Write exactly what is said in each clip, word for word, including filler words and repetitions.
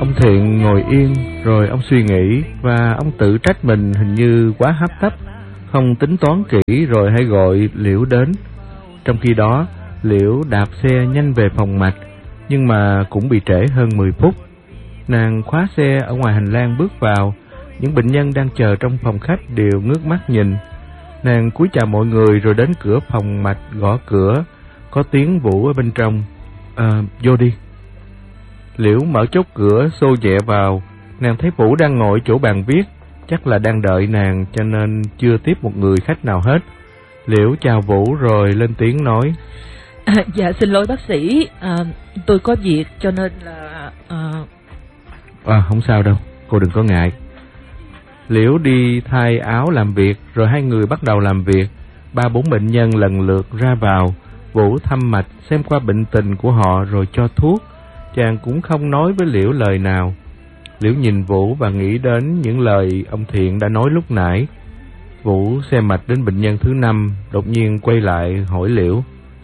Ông Thiện ngồi yên, rồi ông suy nghĩ và ông tự trách mình hình như quá hấp tấp, không tính toán kỹ rồi hãy gọi Liễu đến. Trong khi đó, Liễu đạp xe nhanh về phòng mạch, nhưng mà cũng bị trễ hơn mười phút. Nàng khóa xe ở ngoài hành lang bước vào, những bệnh nhân đang chờ trong phòng khách đều ngước mắt nhìn. Nàng cúi chào mọi người rồi đến cửa phòng mạch gõ cửa, có tiếng Vũ ở bên trong. À, vô đi. Liễu mở chốt cửa xô nhẹ vào, nàng thấy Vũ đang ngồi chỗ bàn viết, chắc là đang đợi nàng cho nên chưa tiếp một người khách nào hết. Liễu chào Vũ rồi lên tiếng nói. À, dạ xin lỗi bác sĩ, à, tôi có việc cho nên là... À... à không sao đâu, cô đừng có ngại. Liễu đi thay áo làm việc, rồi hai người bắt đầu làm việc. Ba bốn bệnh nhân lần lượt ra vào. Vũ thăm mạch, xem qua bệnh tình của họ rồi cho thuốc. Chàng cũng không nói với Liễu lời nào. Liễu nhìn Vũ và nghĩ đến những lời ông Thiện đã nói lúc nãy. Vũ xem mạch đến bệnh nhân thứ năm, đột nhiên quay lại hỏi Liễu.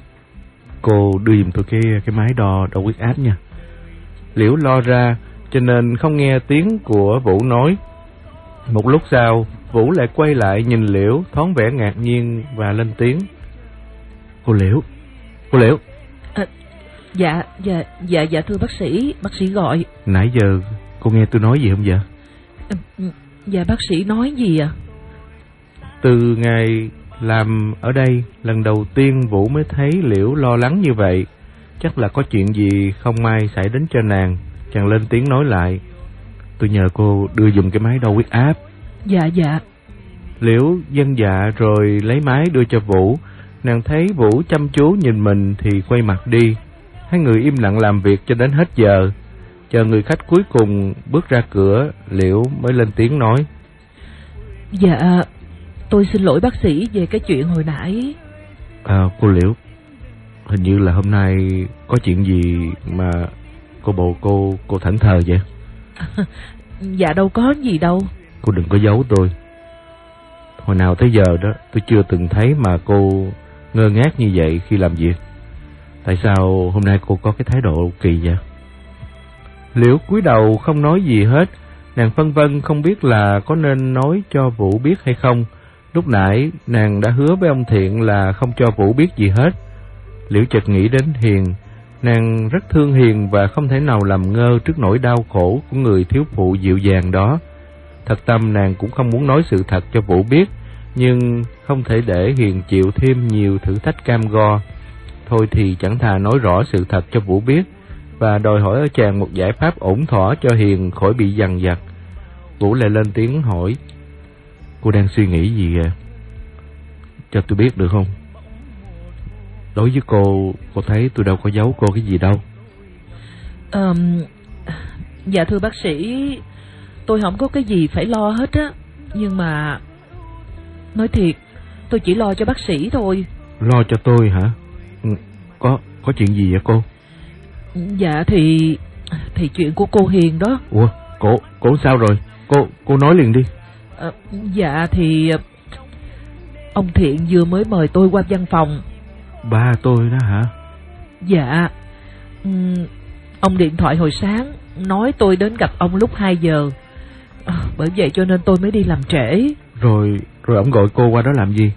Cô đưa giùm tôi cái cái máy đo đo huyết áp nha. Liễu lo ra cho nên không nghe tiếng của Vũ nói. Một lúc sau, Vũ lại quay lại nhìn Liễu, thoáng vẻ ngạc nhiên và lên tiếng. Cô Liễu, cô Liễu. À, dạ, dạ, dạ, dạ thưa bác sĩ, bác sĩ gọi. Nãy giờ cô nghe tôi nói gì không vậy? À, dạ bác sĩ nói gì à? Từ ngày làm ở đây, lần đầu tiên Vũ mới thấy Liễu lo lắng như vậy. Chắc là có chuyện gì không may xảy đến cho nàng. Chàng lên tiếng nói lại. Tôi nhờ cô đưa dùm cái máy đo huyết áp. Dạ dạ. Liễu vâng dạ rồi lấy máy đưa cho Vũ. Nàng thấy Vũ chăm chú nhìn mình thì quay mặt đi. Hai người im lặng làm việc cho đến hết giờ. Chờ người khách cuối cùng bước ra cửa, Liễu mới lên tiếng nói. Dạ, tôi xin lỗi bác sĩ về cái chuyện hồi nãy. À, cô Liễu, hình như là hôm nay có chuyện gì mà cô bộ cô cô thẫn thờ vậy? Dạ đâu có gì đâu. Cô đừng có giấu tôi. Hồi nào tới giờ đó tôi chưa từng thấy mà cô ngơ ngác như vậy khi làm việc. Tại sao hôm nay cô có cái thái độ kỳ vậy? Liễu cúi đầu không nói gì hết. Nàng phân vân không biết là có nên nói cho Vũ biết hay không. Lúc nãy nàng đã hứa với ông Thiện là không cho Vũ biết gì hết. Liễu chợt nghĩ đến Hiền. Nàng rất thương Hiền và không thể nào làm ngơ trước nỗi đau khổ của người thiếu phụ dịu dàng đó. Thật tâm nàng cũng không muốn nói sự thật cho Vũ biết, nhưng không thể để Hiền chịu thêm nhiều thử thách cam go. Thôi thì chẳng thà nói rõ sự thật cho Vũ biết và đòi hỏi ở chàng một giải pháp ổn thỏa cho Hiền khỏi bị dằn vặt. Vũ lại lên tiếng hỏi. Cô đang suy nghĩ gì à? Cho tôi biết được không? Đối với cô, cô thấy tôi đâu có giấu cô cái gì đâu. um, Dạ thưa bác sĩ, tôi không có cái gì phải lo hết á. Nhưng mà nói thiệt, tôi chỉ lo cho bác sĩ thôi. Lo cho tôi hả? Có có chuyện gì vậy cô? Dạ thì Thì chuyện của cô Hiền đó. Ủa, cô, cô sao rồi? Cô, cô nói liền đi. à, Dạ thì ông Thiện vừa mới mời tôi qua văn phòng. Ba tôi đó hả? Dạ. um, Ông điện thoại hồi sáng nói tôi đến gặp ông lúc hai giờ. à, Bởi vậy cho nên tôi mới đi làm trễ. Rồi, rồi ông gọi cô qua đó làm gì?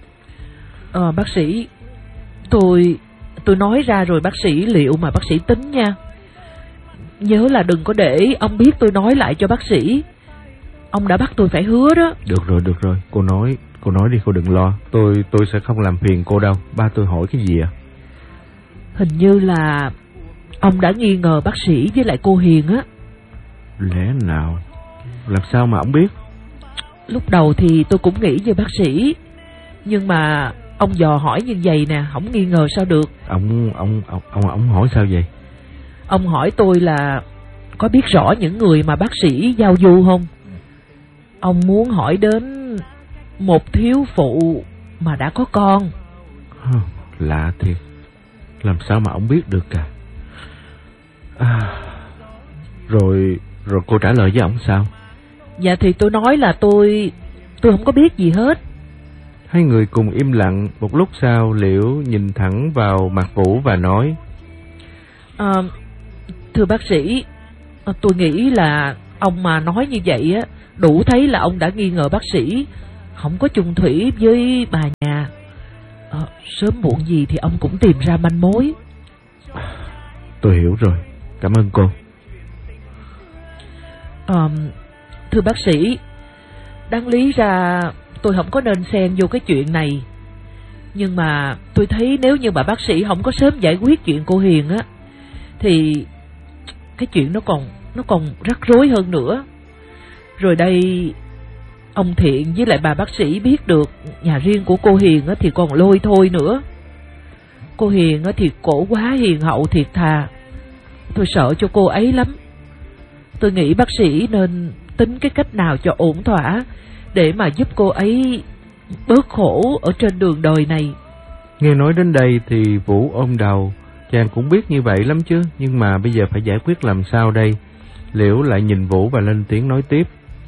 à, Bác sĩ, Tôi Tôi nói ra rồi bác sĩ liệu mà bác sĩ tính nha. Nhớ là đừng có để ông biết tôi nói lại cho bác sĩ. Ông đã bắt tôi phải hứa đó. Được rồi, được rồi, cô nói, cô nói đi, cô đừng lo. Tôi tôi sẽ không làm phiền cô đâu. Ba tôi hỏi cái gì à? Hình như là ông đã nghi ngờ bác sĩ với lại cô Hiền á. Lẽ nào? Làm sao mà ông biết? Lúc đầu thì tôi cũng nghĩ về bác sĩ, nhưng mà ông dò hỏi như vậy nè, không nghi ngờ sao được. Ông ông ông ông, ông hỏi sao vậy? Ông hỏi tôi là có biết rõ những người mà bác sĩ giao du không. Ông muốn hỏi đến một thiếu phụ mà đã có con. Lạ thiệt, làm sao mà ông biết được cả. À, rồi rồi cô trả lời với ông sao? Dạ thì tôi nói là tôi tôi không có biết gì hết. Hai người cùng im lặng. Một lúc sau Liễu nhìn thẳng vào mặt Vũ và nói. à, Thưa bác sĩ, À, tôi nghĩ là ông mà nói như vậy á, đủ thấy là ông đã nghi ngờ bác sĩ không có chung thủy với bà nhà. À, sớm muộn gì thì ông cũng tìm ra manh mối. Tôi hiểu rồi, cảm ơn cô. À, thưa bác sĩ, đáng lý ra tôi không có nên xen vô cái chuyện này, nhưng mà tôi thấy nếu như mà bác sĩ không có sớm giải quyết chuyện cô Hiền á, thì cái chuyện nó còn nó còn rắc rối hơn nữa. Rồi đây, ông Thiện với lại bà bác sĩ biết được nhà riêng của cô Hiền á, thì còn lôi thôi nữa. Cô Hiền á, thì cổ quá hiền hậu thiệt thà. Tôi sợ cho cô ấy lắm. Tôi nghĩ bác sĩ nên tính cái cách nào cho ổn thỏa để mà giúp cô ấy bớt khổ ở trên đường đời này. Nghe nói đến đây thì Vũ ôm đầu. Chàng cũng biết như vậy lắm chứ, nhưng mà bây giờ phải giải quyết làm sao đây? Liễu lại nhìn Vũ và lên tiếng nói tiếp.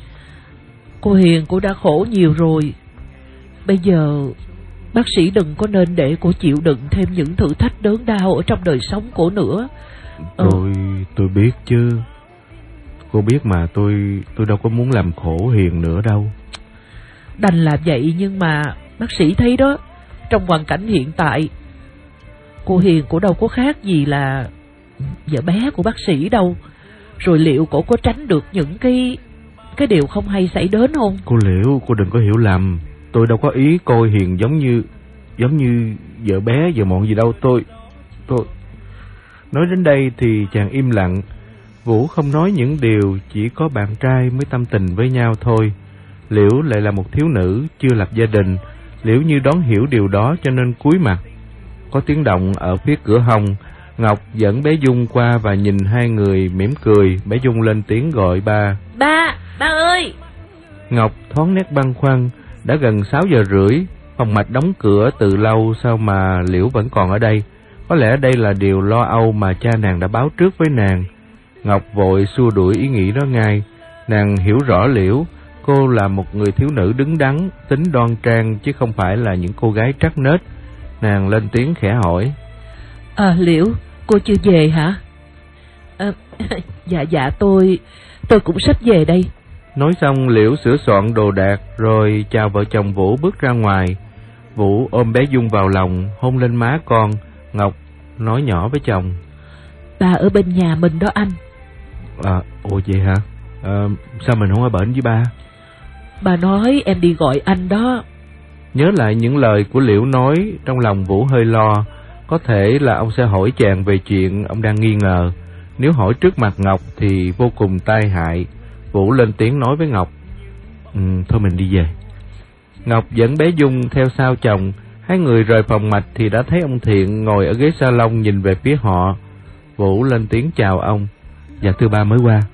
Cô Hiền cô đã khổ nhiều rồi. Bây giờ bác sĩ đừng có nên để cô chịu đựng thêm những thử thách đớn đau ở trong đời sống của nữa. Tôi ừ. tôi biết chứ. Cô biết mà, tôi tôi đâu có muốn làm khổ Hiền nữa đâu. Đành là vậy, nhưng mà bác sĩ thấy đó, trong hoàn cảnh hiện tại, cô Hiền cô đâu có khác gì là vợ bé của bác sĩ đâu. Rồi liệu cổ có tránh được những cái cái điều không hay xảy đến không? Cô Liễu, cô đừng có hiểu lầm. Tôi đâu có ý coi Hiền giống như giống như vợ bé vợ mọn gì đâu. Tôi tôi nói đến đây thì chàng im lặng. Vũ không nói những điều chỉ có bạn trai mới tâm tình với nhau thôi. Liễu lại là một thiếu nữ chưa lập gia đình. Liễu như đón hiểu điều đó cho nên cúi mặt. Có tiếng động ở phía cửa hông. Ngọc dẫn bé Dung qua và nhìn hai người mỉm cười. Bé Dung lên tiếng gọi ba. Ba, ba ơi! Ngọc thoáng nét băn khoăn. Đã gần sáu giờ rưỡi, phòng mạch đóng cửa từ lâu, sao mà Liễu vẫn còn ở đây? Có lẽ đây là điều lo âu mà cha nàng đã báo trước với nàng. Ngọc vội xua đuổi ý nghĩ đó ngay. Nàng hiểu rõ Liễu, cô là một người thiếu nữ đứng đắn, tính đoan trang chứ không phải là những cô gái trắc nết. Nàng lên tiếng khẽ hỏi. À, Liễu, cô chưa về hả? À, dạ dạ tôi tôi cũng sắp về đây. Nói xong Liễu sửa soạn đồ đạc rồi chào vợ chồng Vũ bước ra ngoài. Vũ ôm bé Dung vào lòng, hôn lên má con. Ngọc nói nhỏ với chồng. Ba ở bên nhà mình đó anh. À, ồ vậy hả? À, sao mình không ở bển với ba? Bà nói em đi gọi anh đó. Nhớ lại những lời của Liễu nói, trong lòng Vũ hơi lo. Có thể là ông sẽ hỏi chàng về chuyện ông đang nghi ngờ. Nếu hỏi trước mặt Ngọc thì vô cùng tai hại. Vũ lên tiếng nói với Ngọc. Ừ, thôi mình đi về. Ngọc dẫn bé Dung theo sau chồng. Hai người rời phòng mạch thì đã thấy ông Thiện ngồi ở ghế salon nhìn về phía họ. Vũ lên tiếng chào ông. Dạ thưa ba, mới qua.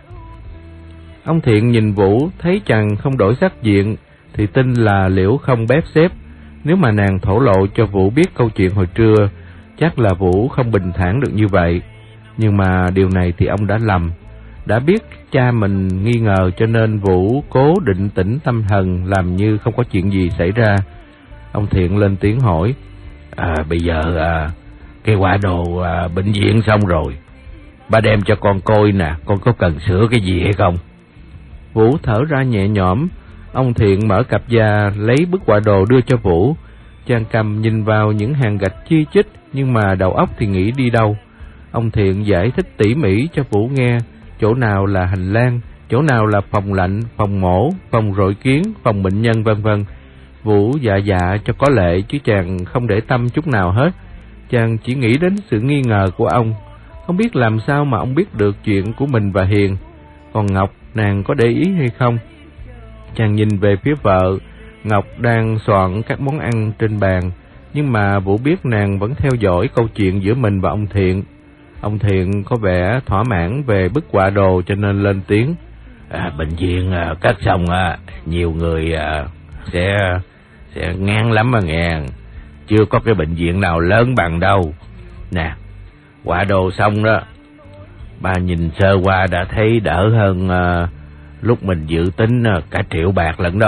Ông Thiện nhìn Vũ, thấy chàng không đổi sắc diện thì tin là Liễu không bếp xếp. Nếu mà nàng thổ lộ cho Vũ biết câu chuyện hồi trưa, chắc là Vũ không bình thản được như vậy. Nhưng mà điều này thì ông đã lầm. Đã biết cha mình nghi ngờ cho nên Vũ cố định tĩnh tâm thần, làm như không có chuyện gì xảy ra. Ông Thiện lên tiếng hỏi. À, bây giờ à, cái quả đồ à, bệnh viện xong rồi, ba đem cho con coi nè, con có cần sửa cái gì hay không? Vũ thở ra nhẹ nhõm. Ông Thiện mở cặp da lấy bức họa đồ đưa cho Vũ. Chàng cầm nhìn vào những hàng gạch chi chít, nhưng mà đầu óc thì nghĩ đi đâu. Ông Thiện giải thích tỉ mỉ cho Vũ nghe chỗ nào là hành lang, chỗ nào là phòng lạnh, phòng mổ, phòng rọi kiến, phòng bệnh nhân, vân vân. Vũ dạ dạ cho có lệ chứ chàng không để tâm chút nào hết. Chàng chỉ nghĩ đến sự nghi ngờ của ông. Không biết làm sao mà ông biết được chuyện của mình và Hiền. Còn Ngọc, nàng có để ý hay không? Chàng nhìn về phía vợ. Ngọc đang soạn các món ăn trên bàn, nhưng mà Vũ biết nàng vẫn theo dõi câu chuyện giữa mình và ông Thiện. Ông Thiện có vẻ thỏa mãn về bức họa đồ cho nên lên tiếng. À, bệnh viện à, cắt xong à, nhiều người à, sẽ sẽ ngán lắm mà nghe. Chưa có cái bệnh viện nào lớn bằng đâu. Nè, họa đồ xong đó, ba nhìn sơ qua đã thấy đỡ hơn à, lúc mình dự tính à, cả triệu bạc lận đó.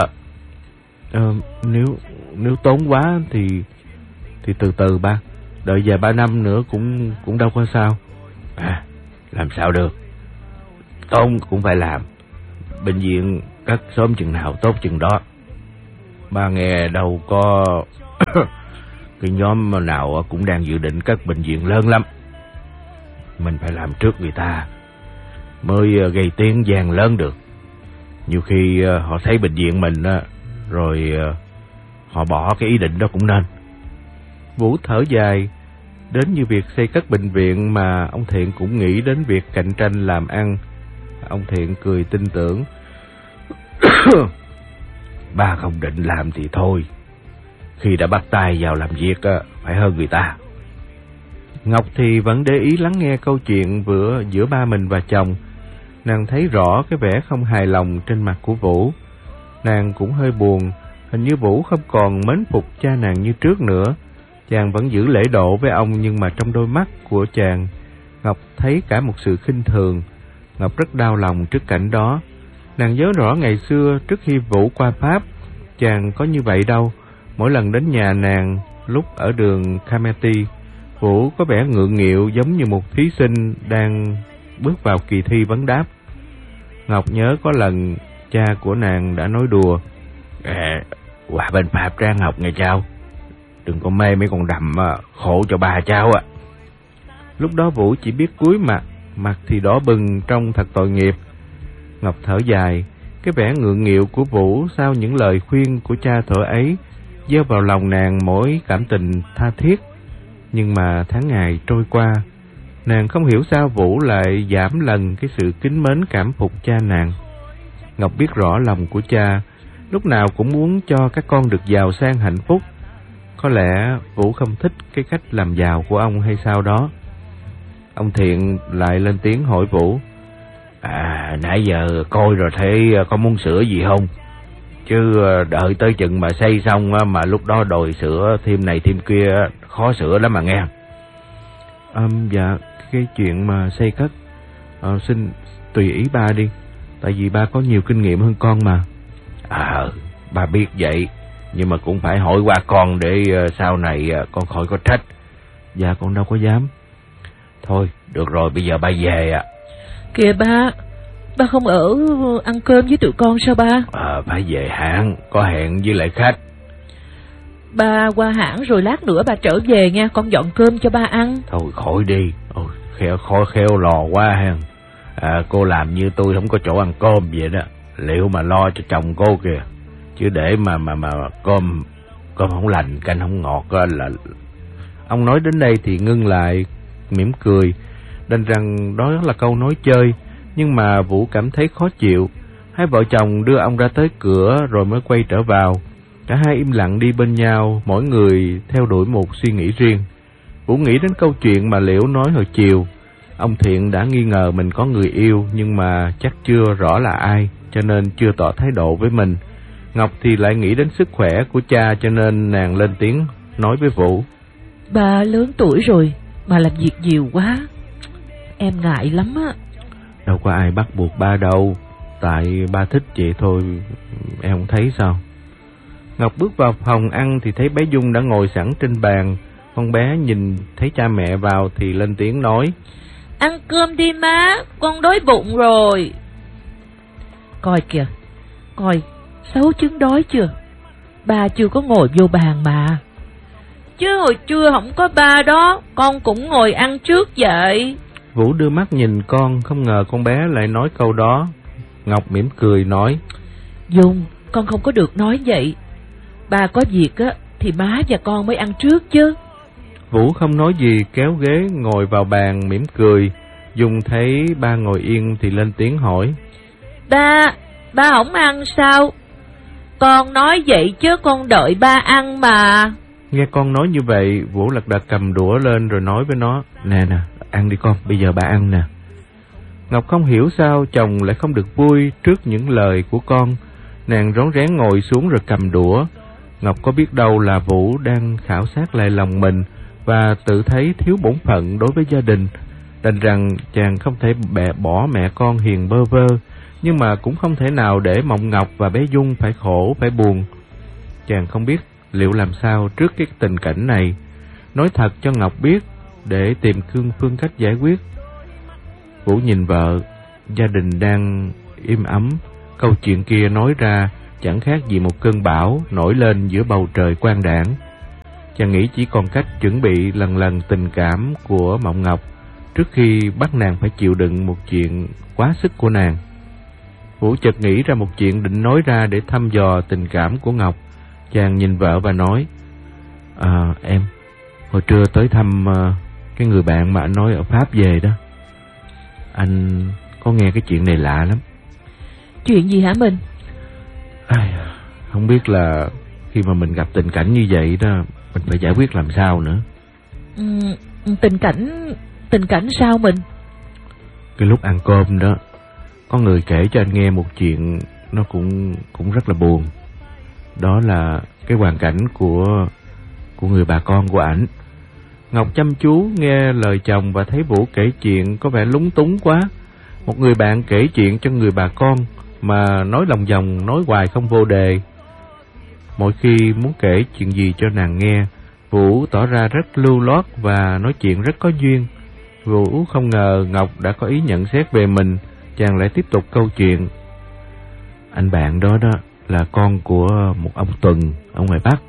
À, nếu nếu tốn quá thì thì từ từ ba, đợi vài ba năm nữa cũng cũng đâu có sao. À, làm sao được. tốn cũng phải làm. Bệnh viện cất sớm chừng nào tốt chừng đó. Ba nghe đâu có cái nhóm nào cũng đang dự định cất bệnh viện lớn lắm. Mình phải làm trước người ta mới gây tiếng vang lớn được. Nhiều khi họ thấy bệnh viện mình rồi họ bỏ cái ý định đó cũng nên. Vũ thở dài. Đến như việc xây cất bệnh viện mà ông Thiện cũng nghĩ đến việc cạnh tranh làm ăn. Ông Thiện cười tin tưởng. Ba không định làm thì thôi. Khi đã bắt tay vào làm việc phải hơn người ta. Ngọc thì vẫn để ý lắng nghe câu chuyện vừa giữa ba mình và chồng. Nàng thấy rõ cái vẻ không hài lòng trên mặt của Vũ. Nàng cũng hơi buồn. Hình như Vũ không còn mến phục cha nàng như trước nữa. Chàng vẫn giữ lễ độ với ông, nhưng mà trong đôi mắt của chàng, Ngọc thấy cả một sự khinh thường. Ngọc rất đau lòng trước cảnh đó. Nàng nhớ rõ ngày xưa trước khi Vũ qua Pháp, chàng có như vậy đâu. Mỗi lần đến nhà nàng lúc ở đường Cameti, Vũ có vẻ ngượng nghịu giống như một thí sinh đang bước vào kỳ thi vấn đáp. Ngọc nhớ có lần cha của nàng đã nói đùa: À, qua bên Pháp ráng học nghe cháu, đừng có mê mấy con đầm khổ cho bà cháu ạ. À. Lúc đó Vũ chỉ biết cúi mặt, mặt thì đỏ bừng trông thật tội nghiệp. Ngọc thở dài, cái vẻ ngượng nghịu của Vũ sau những lời khuyên của cha thuở ấy gieo vào lòng nàng mỗi cảm tình tha thiết. Nhưng mà tháng ngày trôi qua, nàng không hiểu sao Vũ lại giảm lần cái sự kính mến cảm phục cha nàng. Ngọc biết rõ lòng của cha, lúc nào cũng muốn cho các con được giàu sang hạnh phúc. Có lẽ Vũ không thích cái cách làm giàu của ông hay sao đó. Ông Thiện lại lên tiếng hỏi Vũ: À, nãy giờ coi rồi thấy có muốn sửa gì không? Chứ đợi tới chừng mà xây xong mà lúc đó đòi sửa thêm này thêm kia khó sửa lắm mà nghe. À, dạ, cái chuyện mà xây cất à, xin tùy ý ba đi. Tại vì ba có nhiều kinh nghiệm hơn con mà. À, ba biết vậy, nhưng mà cũng phải hỏi qua con để sau này con khỏi có trách. Dạ, con đâu có dám. Thôi, được rồi, bây giờ ba về ạ. À. Kìa ba, ba không ở ăn cơm với tụi con sao ba? À, phải về hãng, có hẹn với lại khách. Ba qua hãng rồi lát nữa ba trở về nha, con dọn cơm cho ba ăn. Thôi khỏi đi, ôi, khéo, khó khéo lò quá ha. À, cô làm như tôi không có chỗ ăn cơm vậy đó. Liệu mà lo cho chồng cô kìa. Chứ để mà mà mà cơm cơm không lành, canh không ngọt là... Ông nói đến đây thì ngưng lại, mỉm cười, đành rằng đó là câu nói chơi. Nhưng mà Vũ cảm thấy khó chịu. Hai vợ chồng đưa ông ra tới cửa rồi mới quay trở vào. Cả hai im lặng đi bên nhau, mỗi người theo đuổi một suy nghĩ riêng. Vũ nghĩ đến câu chuyện mà Liễu nói hồi chiều. Ông Thiện đã nghi ngờ mình có người yêu, nhưng mà chắc chưa rõ là ai, cho nên chưa tỏ thái độ với mình. Ngọc thì lại nghĩ đến sức khỏe của cha, cho nên nàng lên tiếng nói với Vũ: Ba lớn tuổi rồi mà làm việc nhiều quá, em ngại lắm á. Đâu có ai bắt buộc ba đâu, tại ba thích vậy thôi, em không thấy sao? Ngọc bước vào phòng ăn thì thấy bé Dung đã ngồi sẵn trên bàn. Con bé nhìn thấy cha mẹ vào thì lên tiếng nói: Ăn cơm đi má, con đói bụng rồi. Coi kìa, coi, xấu chứng đói chưa? Ba chưa có ngồi vô bàn mà. Chứ hồi trưa không có ba đó, con cũng ngồi ăn trước vậy. Vũ đưa mắt nhìn con, không ngờ con bé lại nói câu đó. Ngọc mỉm cười nói: Dung, con không có được nói vậy. Ba có việc á thì má và con mới ăn trước chứ. Vũ không nói gì, kéo ghế ngồi vào bàn mỉm cười. Dung thấy ba ngồi yên thì lên tiếng hỏi: Ba, ba không ăn sao? Con nói vậy chứ con đợi ba ăn mà. Nghe con nói như vậy, Vũ lật đật cầm đũa lên rồi nói với nó: Nè nè, ăn đi con, bây giờ ba ăn nè. Ngọc không hiểu sao chồng lại không được vui trước những lời của con. Nàng rón rén ngồi xuống rồi cầm đũa. Ngọc có biết đâu là Vũ đang khảo sát lại lòng mình và tự thấy thiếu bổn phận đối với gia đình. Đành rằng chàng không thể bẻ bỏ mẹ con hiền bơ vơ, nhưng mà cũng không thể nào để Mộng Ngọc và bé Dung phải khổ, phải buồn. Chàng không biết liệu làm sao trước cái tình cảnh này. Nói thật cho Ngọc biết để tìm cương phương cách giải quyết. Vũ nhìn vợ, gia đình đang im ấm. Câu chuyện kia nói ra chẳng khác gì một cơn bão nổi lên giữa bầu trời quang đãng. Chàng nghĩ chỉ còn cách chuẩn bị lần lần tình cảm của Mộng Ngọc trước khi bắt nàng phải chịu đựng một chuyện quá sức của nàng. Vũ chợt nghĩ ra một chuyện định nói ra để thăm dò tình cảm của Ngọc. Chàng nhìn vợ và nói: À, em, hồi trưa tới thăm uh, cái người bạn mà anh nói ở Pháp về đó. Anh có nghe cái chuyện này lạ lắm. Chuyện gì hả mình? Ai, không biết là khi mà mình gặp tình cảnh như vậy đó, mình phải giải quyết làm sao nữa. Ừ, tình cảnh... tình cảnh sao mình? Cái lúc ăn cơm đó, có người kể cho anh nghe một chuyện nó cũng cũng rất là buồn. Đó là cái hoàn cảnh của của người bà con của ảnh. Ngọc chăm chú nghe lời chồng và thấy Vũ kể chuyện có vẻ lúng túng quá. Một người bạn kể chuyện cho người bà con mà nói lòng vòng, nói hoài không vô đề. Mỗi khi muốn kể chuyện gì cho nàng nghe, Vũ tỏ ra rất lưu loát và nói chuyện rất có duyên. Vũ không ngờ Ngọc đã có ý nhận xét về mình. Chàng lại tiếp tục câu chuyện. Anh bạn đó đó là con của một ông Tuần ở ngoài Bắc.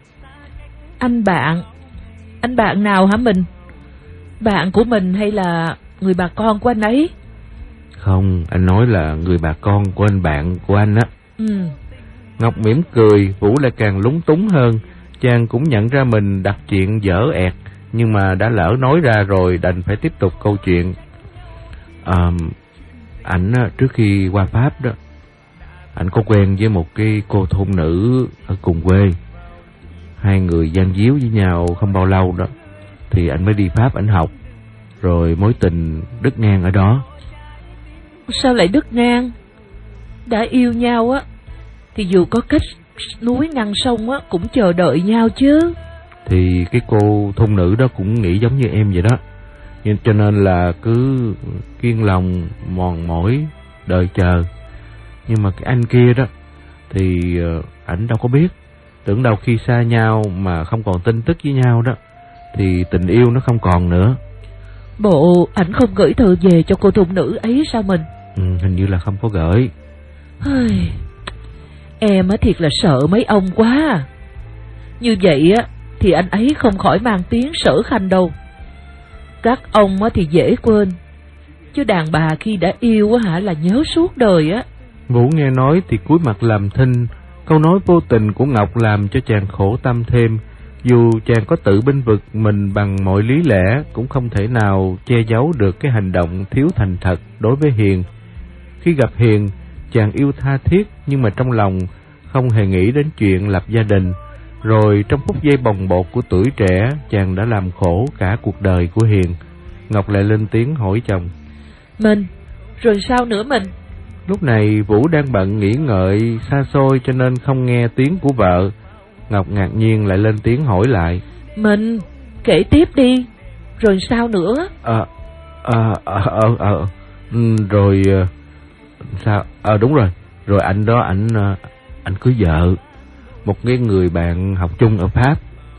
Anh bạn? Anh bạn nào hả mình? Bạn của mình hay là người bà con của anh ấy? Không, anh nói là người bà con của anh bạn của anh á. Ừ. Ngọc mỉm cười, Vũ lại càng lúng túng hơn. Chàng cũng nhận ra mình đặt chuyện dở ẹt, nhưng mà đã lỡ nói ra rồi đành phải tiếp tục câu chuyện. À, ảnh trước khi qua Pháp đó, ảnh có quen với một cái cô thôn nữ ở cùng quê. Hai người gian díu với nhau không bao lâu đó thì anh mới đi Pháp ảnh học, rồi mối tình đứt ngang ở đó. Sao lại đứt ngang? Đã yêu nhau á thì dù có cách núi ngăn sông á cũng chờ đợi nhau chứ. Thì cái cô thôn nữ đó cũng nghĩ giống như em vậy đó, nhưng cho nên là cứ kiên lòng mòn mỏi đợi chờ. Nhưng mà cái anh kia đó thì ảnh đâu có biết. Tưởng đâu khi xa nhau mà không còn tin tức với nhau đó thì tình yêu nó không còn nữa. Bộ ảnh không gửi thư về cho cô thôn nữ ấy sao mình? Ừ, hình như là không có gửi. Em á thiệt là sợ mấy ông quá à. Như vậy á thì anh ấy không khỏi mang tiếng Sở Khanh đâu. Các ông á thì dễ quên, chứ đàn bà khi đã yêu á hả là nhớ suốt đời á. Vũ nghe nói thì cúi mặt làm thinh. Câu nói vô tình của Ngọc làm cho chàng khổ tâm thêm. Dù chàng có tự bênh vực mình bằng mọi lý lẽ, cũng không thể nào che giấu được cái hành động thiếu thành thật đối với Hiền. Khi gặp Hiền, chàng yêu tha thiết, nhưng mà trong lòng không hề nghĩ đến chuyện lập gia đình. Rồi trong phút giây bồng bột của tuổi trẻ, chàng đã làm khổ cả cuộc đời của Hiền. Ngọc lại lên tiếng hỏi chồng. Mình, rồi sao nữa mình? Lúc này Vũ đang bận nghĩ ngợi xa xôi cho nên không nghe tiếng của vợ. Ngọc ngạc nhiên lại lên tiếng hỏi lại. Mình, kể tiếp đi, rồi sao nữa? Ờ, ờ, ờ, ờ, rồi sao? Ờ đúng rồi, rồi anh đó ảnh anh cưới vợ, một cái người bạn học chung ở Pháp.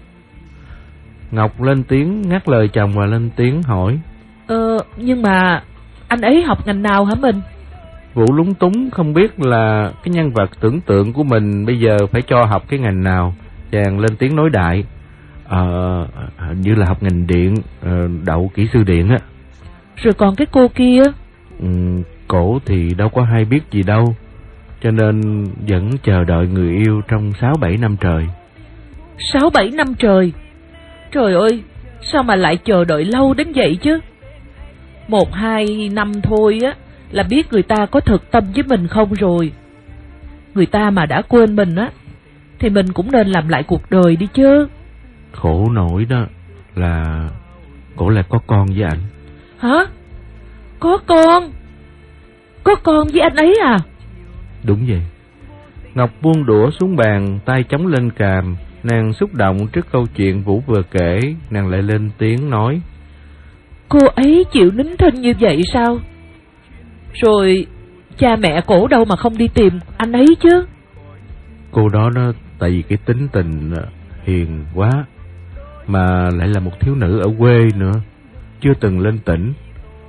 Ngọc lên tiếng ngắt lời chồng và lên tiếng hỏi. Ờ, nhưng mà anh ấy học ngành nào hả mình? Vũ lúng túng không biết là cái nhân vật tưởng tượng của mình bây giờ phải cho học cái ngành nào. Chàng lên tiếng nói đại. Ờ, hình như là học ngành điện, đậu kỹ sư điện á. Rồi còn cái cô kia? Ừ, cổ thì đâu có hay biết gì đâu, cho nên vẫn chờ đợi người yêu trong sáu bảy năm trời. Sáu bảy năm trời? Trời ơi, sao mà lại chờ đợi lâu đến vậy chứ? Một hai năm thôi á là biết người ta có thực tâm với mình không rồi. Người ta mà đã quên mình á thì mình cũng nên làm lại cuộc đời đi chứ. Khổ nổi đó là cổ lại có con với anh. Hả? Có con? Có con với anh ấy à? Đúng vậy. Ngọc buông đũa xuống bàn, tay chống lên càm. Nàng xúc động trước câu chuyện Vũ vừa kể. Nàng lại lên tiếng nói. Cô ấy chịu nín thinh như vậy sao? Rồi cha mẹ cổ đâu mà không đi tìm anh ấy chứ? Cô đó nó tại vì cái tính tình hiền quá, mà lại là một thiếu nữ ở quê nữa, chưa từng lên tỉnh.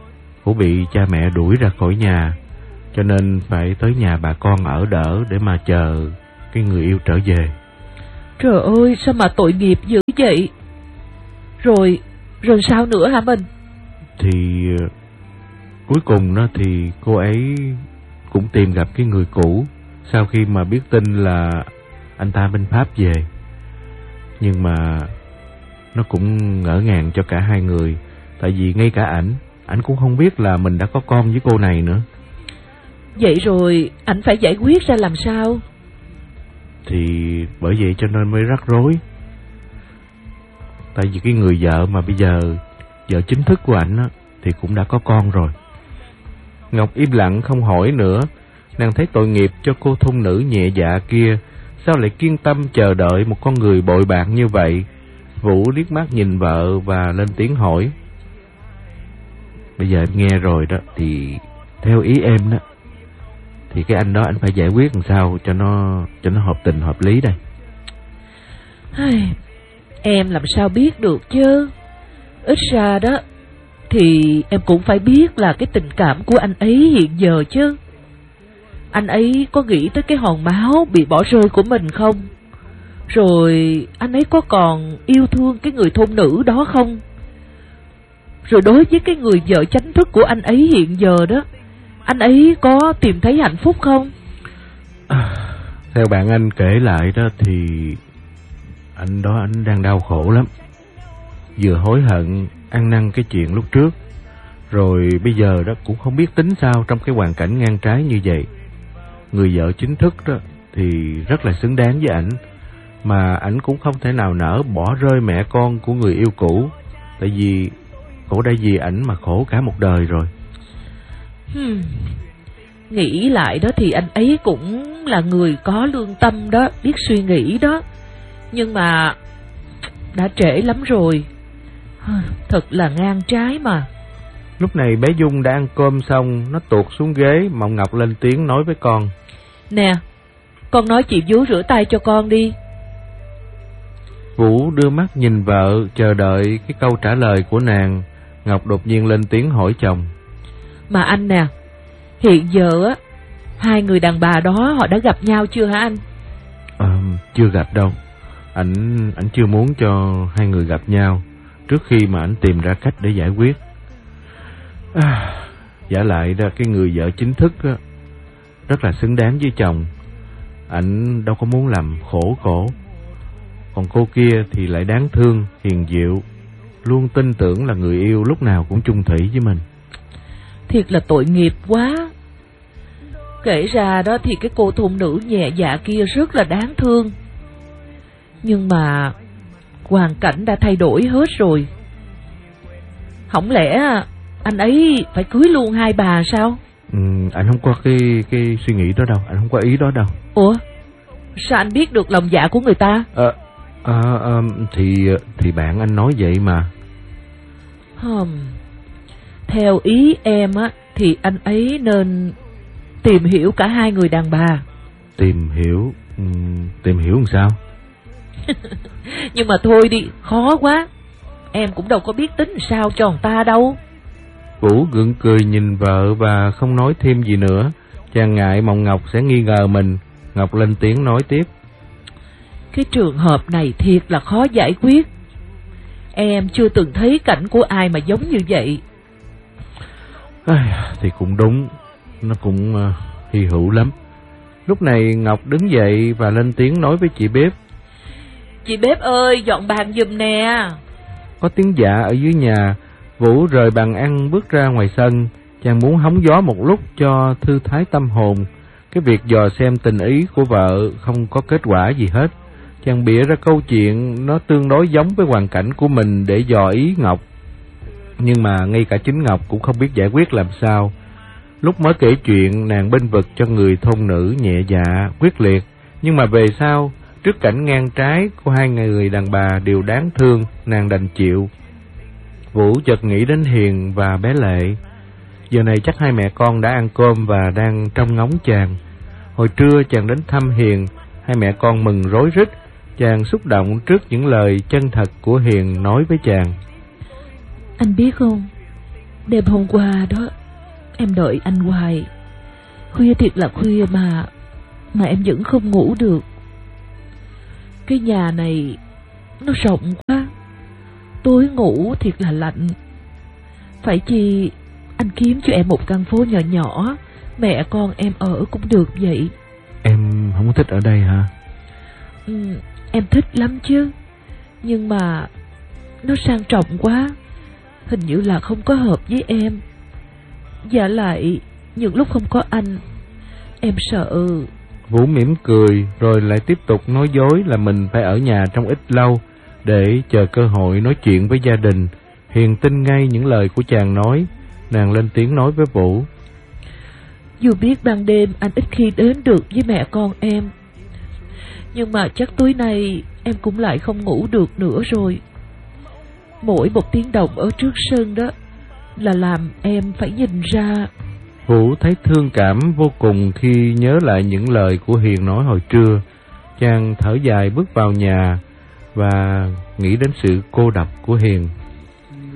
Vũ bị cha mẹ đuổi ra khỏi nhà, cho nên phải tới nhà bà con ở đỡ để mà chờ cái người yêu trở về. Trời ơi, sao mà tội nghiệp dữ vậy? Rồi, rồi sao nữa hả mình? Thì cuối cùng đó thì cô ấy cũng tìm gặp cái người cũ sau khi mà biết tin là anh ta bên Pháp về. Nhưng mà nó cũng ngỡ ngàng cho cả hai người, tại vì ngay cả ảnh, ảnh cũng không biết là mình đã có con với cô này nữa. Vậy rồi ảnh phải giải quyết ra làm sao? Thì bởi vậy cho nên mới rắc rối. Tại vì cái người vợ mà bây giờ vợ chính thức của ảnh á, thì cũng đã có con rồi. Ngọc im lặng không hỏi nữa. Nàng thấy tội nghiệp cho cô thôn nữ nhẹ dạ kia, sao lại kiên tâm chờ đợi một con người bội bạc như vậy. Vũ liếc mắt nhìn vợ và lên tiếng hỏi: Bây giờ em nghe rồi đó, thì theo ý em đó, thì cái anh đó anh phải giải quyết làm sao cho nó cho nó hợp tình hợp lý đây. Em làm sao biết được chứ. Ít ra đó thì em cũng phải biết là cái tình cảm của anh ấy hiện giờ chứ. Anh ấy có nghĩ tới cái hòn máu bị bỏ rơi của mình không? Rồi anh ấy có còn yêu thương cái người thôn nữ đó không? Rồi đối với cái người vợ chánh thức của anh ấy hiện giờ đó, anh ấy có tìm thấy hạnh phúc không? À, theo bạn anh kể lại đó thì anh đó anh đang đau khổ lắm. Vừa hối hận ăn năn cái chuyện lúc trước, rồi bây giờ đó cũng không biết tính sao trong cái hoàn cảnh ngang trái như vậy. Người vợ chính thức đó thì rất là xứng đáng với ảnh, mà ảnh cũng không thể nào nỡ bỏ rơi mẹ con của người yêu cũ, tại vì cổ đã vì ảnh mà khổ cả một đời rồi. Hmm. Nghĩ lại đó thì anh ấy cũng là người có lương tâm đó, biết suy nghĩ đó. Nhưng mà đã trễ lắm rồi. Thật là ngang trái mà. Lúc này bé Dung đã ăn cơm xong, nó tuột xuống ghế. Mộng Ngọc lên tiếng nói với con: Nè, con nói chị Vú rửa tay cho con đi. Vũ đưa mắt nhìn vợ, chờ đợi cái câu trả lời của nàng. Ngọc đột nhiên lên tiếng hỏi chồng: Mà anh nè, hiện giờ á, hai người đàn bà đó họ đã gặp nhau chưa hả anh? À, chưa gặp đâu. Ảnh ảnh chưa muốn cho hai người gặp nhau trước khi mà ảnh tìm ra cách để giải quyết. À, giả lại ra cái người vợ chính thức á, rất là xứng đáng với chồng. Ảnh đâu có muốn làm khổ cổ. Còn cô kia thì lại đáng thương, hiền dịu, luôn tin tưởng là người yêu lúc nào cũng chung thủy với mình. Thiệt là tội nghiệp quá. Kể ra đó thì cái cô thôn nữ nhẹ dạ kia rất là đáng thương. Nhưng mà hoàn cảnh đã thay đổi hết rồi. Không lẽ anh ấy phải cưới luôn hai bà sao? Ừ, anh không có cái cái suy nghĩ đó đâu, anh không có ý đó đâu. Ủa, sao anh biết được lòng dạ của người ta? Ờ, à, à, à, thì thì bạn anh nói vậy mà. Hừm, theo ý em á thì anh ấy nên tìm hiểu cả hai người đàn bà. Tìm hiểu? Um, tìm hiểu làm sao? Nhưng mà thôi đi, khó quá. Em cũng đâu có biết tính sao cho người ta đâu. Vũ gượng cười nhìn vợ và không nói thêm gì nữa. Chàng ngại Mộng Ngọc sẽ nghi ngờ mình. Ngọc lên tiếng nói tiếp: Cái trường hợp này thiệt là khó giải quyết. Em chưa từng thấy cảnh của ai mà giống như vậy. À, thì cũng đúng, nó cũng uh, hy hữu lắm. Lúc này Ngọc đứng dậy và lên tiếng nói với chị bếp: Chị bếp ơi, dọn bàn giùm nè. Có tiếng dạ ở dưới nhà. Vũ rời bàn ăn bước ra ngoài sân. Chàng muốn hóng gió một lúc cho thư thái tâm hồn. Cái việc dò xem tình ý của vợ không có kết quả gì hết. Chàng bịa ra câu chuyện nó tương đối giống với hoàn cảnh của mình để dò ý Ngọc. Nhưng mà ngay cả chính Ngọc cũng không biết giải quyết làm sao. Lúc mới kể chuyện, nàng bênh vực cho người thôn nữ nhẹ dạ, quyết liệt. Nhưng mà về sau, trước cảnh ngang trái của hai người đàn bà đều đáng thương, nàng đành chịu. Vũ chợt nghĩ đến Hiền và bé Lệ. Giờ này chắc hai mẹ con đã ăn cơm và đang trông ngóng chàng. Hồi trưa chàng đến thăm Hiền, hai mẹ con mừng rối rít. Chàng xúc động trước những lời chân thật của Hiền nói với chàng: Anh biết không, Đêm hôm qua đó, em đợi anh hoài. Khuya thiệt là khuya mà Mà em vẫn không ngủ được. Cái nhà này nó rộng quá, tối ngủ thiệt là lạnh. Phải chi anh kiếm cho em một căn phố nhỏ nhỏ, mẹ con em ở cũng được vậy. Em không có thích ở đây hả? Ừ, em thích lắm chứ, nhưng mà nó sang trọng quá, hình như là không có hợp với em. Và lại những lúc không có anh, em sợ. Vũ mỉm cười rồi lại tiếp tục nói dối là mình phải ở nhà trong ít lâu để chờ cơ hội nói chuyện với gia đình. Hiền tin ngay những lời của chàng nói. Nàng lên tiếng nói với Vũ: Dù biết ban đêm anh ít khi đến được với mẹ con em, nhưng mà chắc tối nay em cũng lại không ngủ được nữa rồi. Mỗi một tiếng động ở trước sân đó là làm em phải nhìn ra. Vũ thấy thương cảm vô cùng khi nhớ lại những lời của Hiền nói hồi trưa. Chàng thở dài bước vào nhà và nghĩ đến sự cô độc của Hiền.